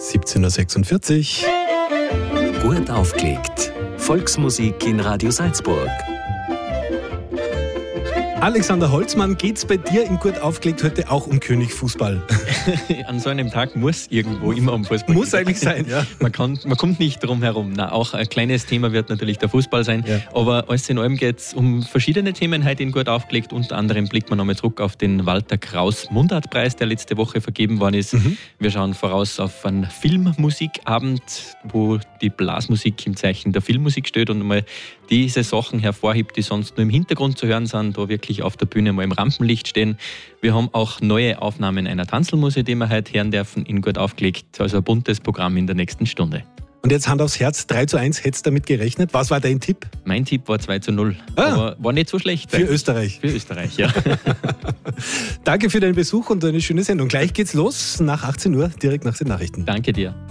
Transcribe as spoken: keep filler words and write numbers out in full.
siebzehn Uhr sechsundvierzig. Gut aufgelegt. Volksmusik in Radio Salzburg. Alexander Holzmann, geht's bei dir in Gut aufgelegt heute auch um König Fußball? An so einem Tag muss irgendwo immer um Fußball Muss gehen. eigentlich sein, ja. Man, kann, man kommt nicht drum herum. Na, auch ein kleines Thema wird natürlich der Fußball sein. Ja. Aber alles in allem geht es um verschiedene Themen heute in Gut aufgelegt. Unter anderem blicken wir nochmal zurück auf den Walter Kraus Mundartpreis, der letzte Woche vergeben worden ist. Mhm. Wir schauen voraus auf einen Filmmusikabend, wo die Blasmusik im Zeichen der Filmmusik steht und mal diese Sachen hervorhebt, die sonst nur im Hintergrund zu hören sind, da wirklich auf der Bühne mal im Rampenlicht stehen. Wir haben auch neue Aufnahmen einer Tanzelmusik, die wir heute hören dürfen, in Gut aufgelegt. Also ein buntes Programm in der nächsten Stunde. Und jetzt Hand aufs Herz, drei zu eins, hättest du damit gerechnet? Was war dein Tipp? Mein Tipp war zwei zu null, Ah. aber war nicht so schlecht. Für Österreich. Für Österreich, ja. Danke für deinen Besuch und eine schöne Sendung. Gleich geht's los nach achtzehn Uhr, direkt nach den Nachrichten. Danke dir.